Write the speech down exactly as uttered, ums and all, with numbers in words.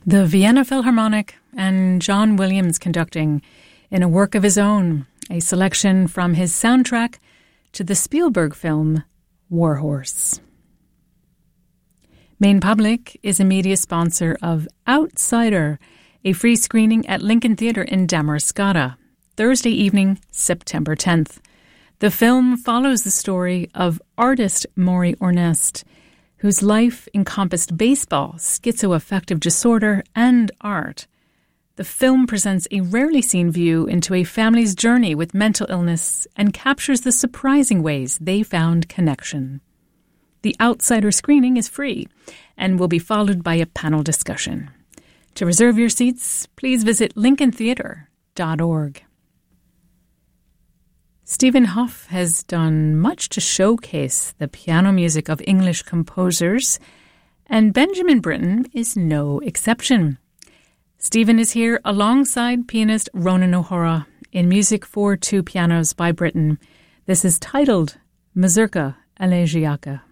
The Vienna Philharmonic and John Williams conducting in a work of his own, a selection from his soundtrack to the Spielberg film War Horse. Maine Public is a media sponsor of Outsider, a free screening at Lincoln Theatre in Damariscotta, Thursday evening, September tenth. The film follows the story of artist Maury Ornest, whose life encompassed baseball, schizoaffective disorder, and art. The film presents a rarely seen view into a family's journey with mental illness and captures the surprising ways they found connection. The Outsider screening is free and will be followed by a panel discussion. To reserve your seats, please visit lincoln theatre dot org. Stephen Hough has done much to showcase the piano music of English composers, and Benjamin Britten is no exception. Stephen is here alongside pianist Ronan O'Hara in Music for Two Pianos by Britten. This is titled Mazurka Elegiaca.